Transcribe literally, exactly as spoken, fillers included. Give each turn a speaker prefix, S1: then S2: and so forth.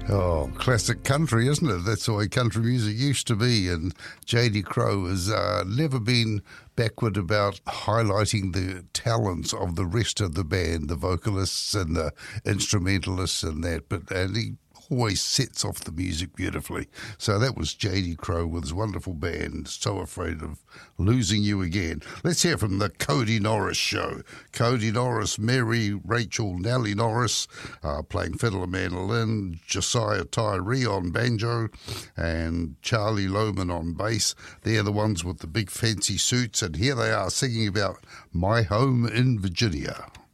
S1: Oh, classic country, isn't it? That's the way country music used to be. And J D Crowe has uh, never been backward about highlighting the talents of the rest of the band, the vocalists and the instrumentalists and that. But and he always sets off the music beautifully. So that was J D Crowe with his wonderful band, So Afraid of Losing You Again. Let's hear from the Cody Norris Show. Cody Norris, Mary, Rachel, Nellie Norris uh, playing fiddle and mandolin, Josiah Tyree on banjo, and Charlie Lohman on bass. They're the ones with the big fancy suits, and here they are singing about My Home in Virginia.